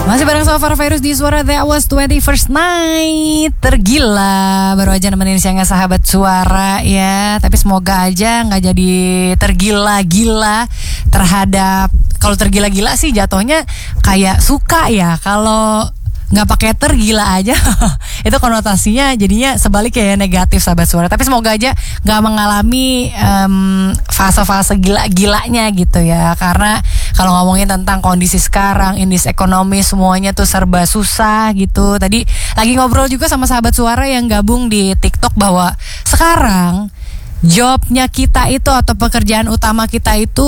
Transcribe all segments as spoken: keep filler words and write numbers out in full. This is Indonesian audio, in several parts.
Masih bareng sama Farah Virus di Suara That Was twenty-first Night. Tergila, baru aja nemenin siangnya sahabat suara ya. Tapi semoga aja gak jadi tergila-gila terhadap, kalau tergila-gila sih jatuhnya kayak suka ya. Kalau nggak pakai tergila aja itu konotasinya jadinya sebalik ya, negatif sahabat suara. Tapi semoga aja nggak mengalami um, fase-fase gila-gilanya gitu ya, karena kalau ngomongin tentang kondisi sekarang, indeks ekonomi semuanya tuh serba susah gitu. Tadi lagi ngobrol juga sama sahabat suara yang gabung di TikTok bahwa sekarang jobnya kita itu atau pekerjaan utama kita itu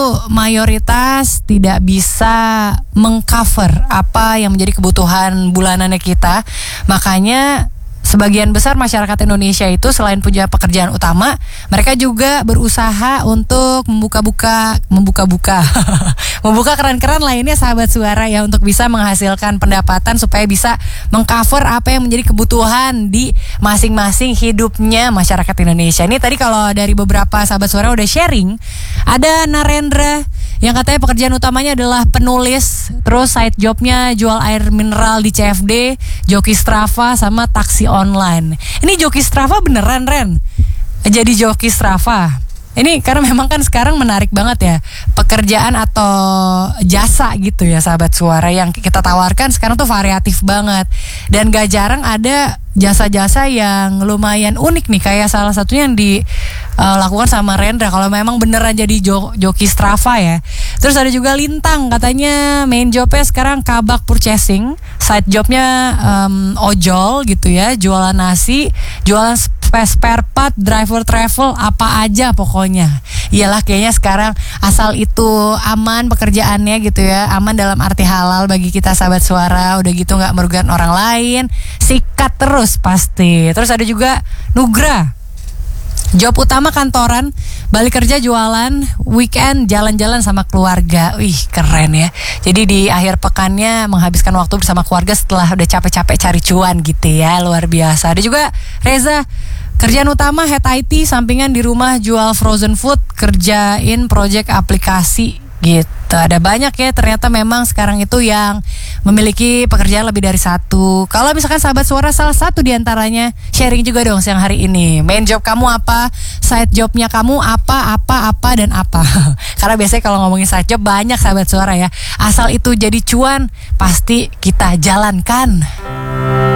mayoritas tidak bisa mengcover apa yang menjadi kebutuhan bulanannya kita. Makanya sebagian besar masyarakat Indonesia itu selain punya pekerjaan utama, mereka juga berusaha untuk membuka-buka membuka-buka membuka keran-keran lainnya sahabat suara ya, untuk bisa menghasilkan pendapatan supaya bisa mengcover apa yang menjadi kebutuhan di masing-masing hidupnya masyarakat Indonesia. Ini tadi kalau dari beberapa sahabat suara udah sharing, ada Narendra yang katanya pekerjaan utamanya adalah penulis, terus side jobnya jual air mineral di C F D, joki Strava, sama taksi online. Ini joki Strava beneran, Ren? Jadi joki Strava. Ini karena memang kan sekarang menarik banget ya, pekerjaan atau jasa gitu ya sahabat suara, yang kita tawarkan sekarang tuh variatif banget. Dan gak jarang ada jasa-jasa yang lumayan unik nih, kayak salah satunya yang dilakukan uh, sama Rendra kalau memang beneran jadi jo- joki Strava ya. Terus ada juga Lintang, katanya main jobnya sekarang kabak purchasing, side jobnya um, ojol gitu ya, jualan nasi, jualan spare part, driver travel, apa aja pokoknya. Iyalah, kayaknya sekarang asal itu aman pekerjaannya gitu ya, aman dalam arti halal bagi kita sahabat suara, udah gitu gak merugikan orang lain, sikat terus pasti. Terus ada juga Nugra, job utama kantoran, balik kerja jualan, weekend jalan-jalan sama keluarga. Wih, keren ya. Jadi di akhir pekannya menghabiskan waktu bersama keluarga setelah udah capek-capek cari cuan gitu ya, luar biasa. Ada juga Reza, kerjaan utama head I T, sampingan di rumah jual frozen food, kerjain project aplikasi gitu. Ada banyak ya ternyata memang sekarang itu yang memiliki pekerjaan lebih dari satu. Kalau misalkan sahabat suara salah satu diantaranya, sharing juga dong siang hari ini. Main job kamu apa? Side jobnya kamu apa, apa, apa, dan apa? Karena biasanya kalau ngomongin side job banyak sahabat suara ya. Asal itu jadi cuan, pasti kita jalankan.